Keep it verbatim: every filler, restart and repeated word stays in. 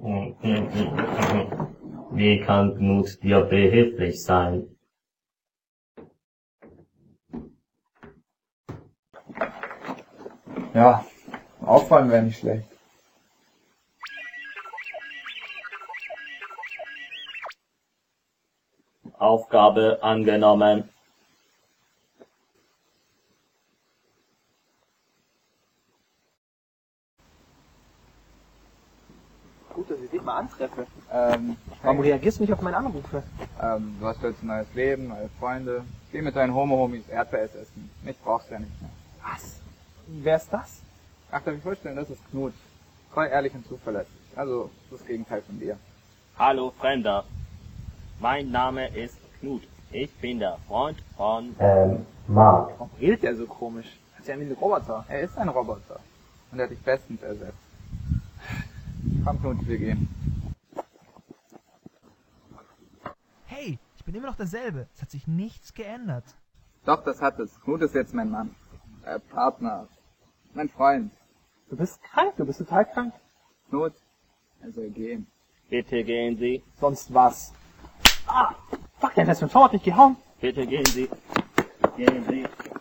Wie kann Knut dir behilflich sein? Ja, aufräumen wäre nicht schlecht. Aufgabe angenommen. Gut, dass ich dich mal antreffe. Ähm, Warum reagierst du nicht auf meine Anrufe? ähm, du hast jetzt ein neues Leben, neue Freunde. Geh mit deinen Homo-Homies Erdbeereis essen. Mich brauchst du ja nicht mehr. Was? Wer ist das? Ach, darf ich vorstellen, das ist Knut. Treu, ehrlich und zuverlässig. Also, das Gegenteil von dir. Hallo Fremder. Mein Name ist Knut. Ich bin der Freund von... Ähm, Mark. Warum redet der so komisch? Das ist ja wie ein Roboter. Er ist ein Roboter. Und er hat dich bestens ersetzt. Komm, Knut, wir gehen. Hey, ich bin immer noch derselbe. Es hat sich nichts geändert. Doch, das hat es. Knut ist jetzt mein Mann. Äh, Partner. Mein Freund. Du bist krank, du bist total krank. Knut, er soll gehen. Bitte gehen Sie. Sonst was? Ah, fuck, der hat jetzt mit dem Fahrrad nicht gehauen. Bitte gehen Sie. Gehen Sie.